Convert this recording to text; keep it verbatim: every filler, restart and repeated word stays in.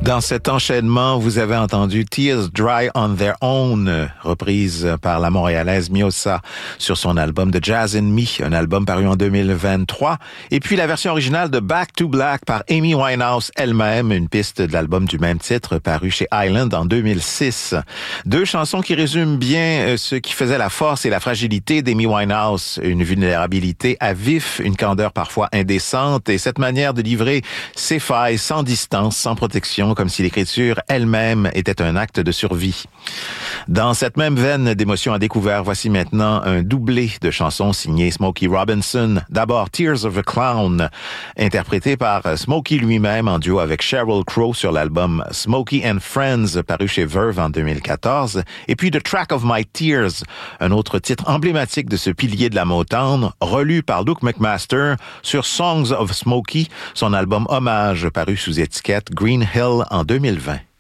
Dans cet enchaînement, vous avez entendu Tears Dry on Their Own, reprise par la Montréalaise Miossa sur son album The Jazz in Me, un album paru en deux mille vingt-trois. Et puis la version originale de Back to Black par Amy Winehouse elle-même, une piste de l'album du même titre paru chez Island en deux mille six. Deux chansons qui résument bien ce qui faisait la force et la fragilité d'Amy Winehouse, une vulnérabilité à vif, une candeur parfois indécente et cette manière de livrer ses failles sans distance, sans protection, comme si l'écriture elle-même était un acte de survie. Dans cette même veine d'émotions à découvert, voici maintenant un doublé de chansons signées Smokey Robinson. D'abord Tears of a Clown, interprété par Smokey lui-même en duo avec Sheryl Crow sur l'album Smokey and Friends, paru chez Verve en deux mille quatorze. Et puis The Track of My Tears, un autre titre emblématique de ce pilier de la Motown, relu par Luke McMaster sur Songs of Smokey, son album hommage paru sous étiquette Green Hill en deux mille vingt.